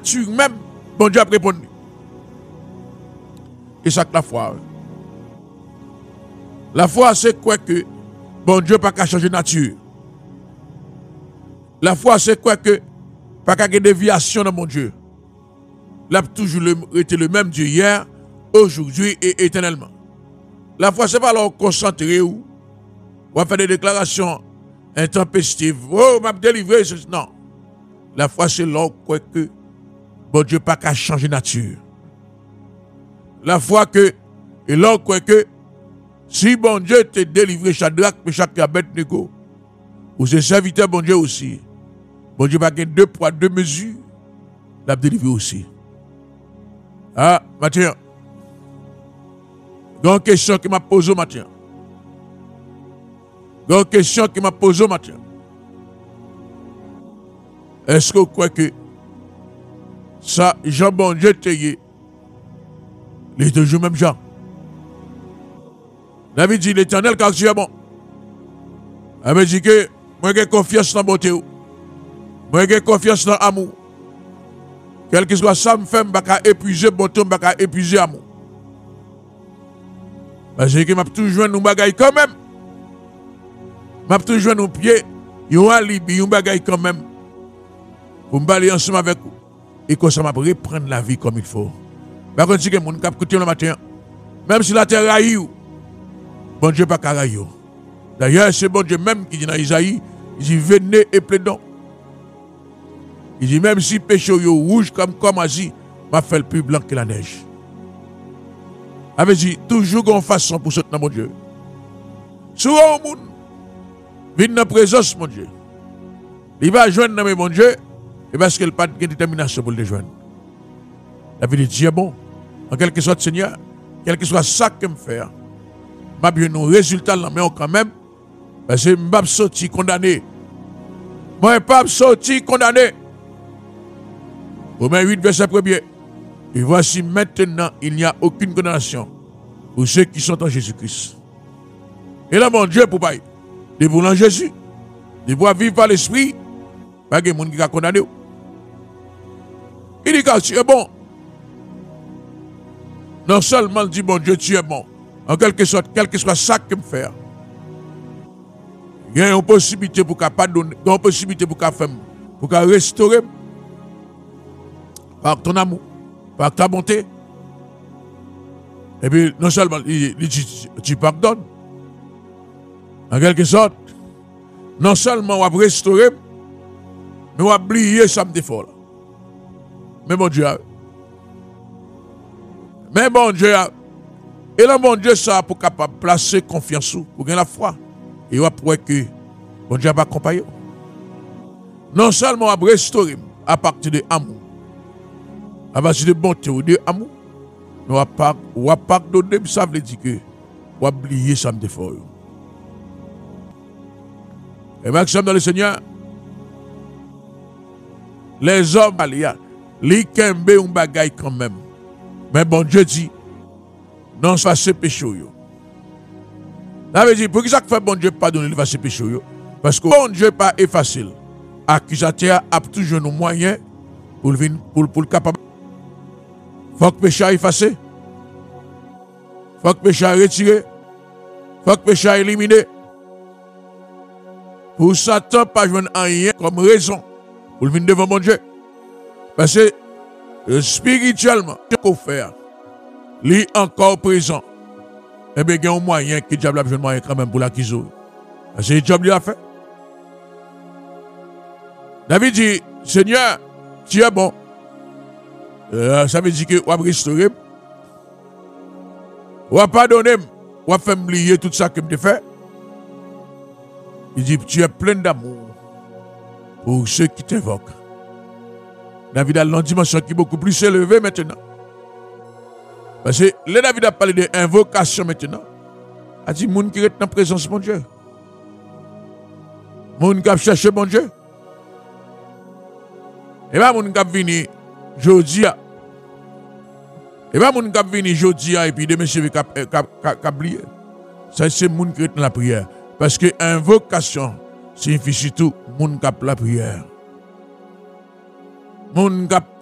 nature même, bon Dieu a répondu. Et ça que la foi. La foi, c'est quoi que bon Dieu pas qu'à changer nature. La foi, c'est quoi que pas qu'à des déviations dans mon Dieu. Il a toujours été le même Dieu hier, aujourd'hui et éternellement. La foi, c'est pas alors concentrer ou faire des déclarations intempestives. Oh, m'a délivré. Non. La foi, c'est là quoi que bon Dieu pas qu'à changer nature. La foi que, et là quoi que, si bon Dieu te délivré Shadrach, Meshach et Abednego, ou ses serviteurs bon Dieu aussi, bon Dieu pas qu'à 2 poids, 2 mesures, l'a délivré aussi. Ah, Mathieu. Donc, question qui m'a posée Mathieu. Donc, question qui m'a posée Mathieu. Est-ce que vous croyez que ça, Jean bon Dieu te y il est toujours même Jean. David dit l'éternel car tu es bon. Elle dit que moi j'ai confiance dans la beauté. Moi j'ai confiance dans l'amour. Quel que soit ça, me fait, je vais épuiser beauté, je vais épuiser l'amour. Parce que je vais toujours nous bagaille quand même. Je vais toujours nos pieds. Il y a un alibi, un bagaille quand même. Pour me aller ensemble avec vous. Et que ça m'a reprendre la vie comme il faut. Par contre, si quelqu'un qui écoute le matin, même si la terre raille, bon Dieu pas qu'à railler. D'ailleurs, c'est bon Dieu même qui dit dans Isaïe, il dit venez et plaidons. Il dit même si péché yo rouge comme Asie, m'a fait le plus blanc que la neige. Avait dit toujours qu'on façon pour soutenir mon Dieu. Souvent au monde, vient dans la présence mon Dieu. Il va joindre mon Dieu, et parce qu'il n'a pas de détermination pour le joindre. La vie de Dieu est bon. En quelque sorte, Seigneur, quel que soit ça que je fais, je bien nos résultats là, mais quand même, parce que je ne suis pas sorti condamné. Moi, je ne suis pas sorti condamné. Romains 8, verset 1er. Et voici maintenant, il n'y a aucune condamnation pour ceux qui sont en Jésus-Christ. Et là, mon Dieu, pour pas de vous en Jésus, de vous vivre par l'esprit, pas de monde qui a condamné. Il dit que tu es bon. Non seulement il dit, bon Dieu, tu es bon. En quelque sorte, quel que soit ça que me faire. Il y a une possibilité pour qu'à pardonner, une possibilité pour qu'à faire, pour qu'à restaurer par ton amour, par ta bonté. Et puis, non seulement il dit, tu pardonnes. En quelque sorte, non seulement on va restaurer, mais on va oublier ça me défaut. Mais mon Dieu, et là, mon Dieu, ça pour capable placer confiance pour gagner la foi. Et on va pouvoir que mon Dieu va accompagner. Non seulement on va restaurer à partir de l'amour, à partir de bonté ou de amour, mais on va pardonner, ça veut dire que on va oublier ça me défaut. Et bien, dans le Seigneur, les hommes, les kembe un bagaille quand même. Mais bon Dieu dit, non, ça c'est péché. Ça veut dire, pour qui ça fait bon Dieu pardonner le péché? Parce que bon Dieu pas est facile. Accusateur a toujours nos moyens pour le capable. Faut que le péché soit effacé. Faut que le péché soit retiré. Faut que le péché soit éliminé. Pour Satan, pas joindre rien comme raison pour venir devant mon Dieu. Parce que spirituellement, ce qu'on fait, lui encore présent, eh bien, il y a un moyen que le diable a besoin de moyen quand même pour l'acquiser. Parce que le diable l'a fait. David dit, Seigneur, tu es bon. Ça veut dire que on va restaurer, on va pardonner, on va faire oublier tout ça que je fait. Il dit, tu es plein d'amour pour ceux qui t'invoquent. David a une dimension qui est beaucoup plus élevée maintenant. Parce que le David a parlé d'invocation maintenant. Il a dit, moun qui est dans la présence de mon Dieu. Moun qui a cherché mon Dieu. Et bien, moun qui a venu jeudi. Et bien, moun qui a venu jeudi et puis demain, c'est qui a oublié. Ça, c'est moun qui est dans la prière. Parce que invocation signifie surtout moun qui a la prière. Moun qui a